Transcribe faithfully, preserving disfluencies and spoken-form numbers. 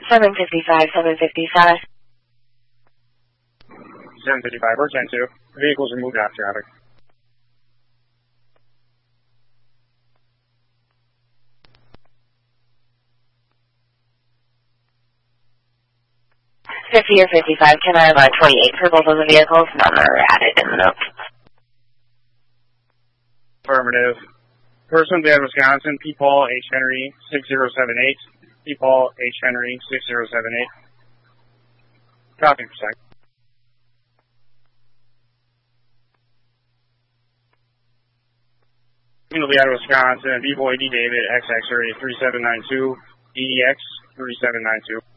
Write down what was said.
seven fifty-five, seven fifty-five. seven fifty-five, we're ten two. Vehicles are moved off traffic. fifty or fifty-five, can I have a twenty-eight for both of the vehicles? None are added in the notes. Affirmative. First one, Bad Wisconsin, P. Paul H. Henry, six zero seven eight. P. Paul H. Henry, six zero seven eight. Copy for second. It'll be out of Wisconsin, B. Boy D. David, X X-ray three seven nine two, E X three seven nine two.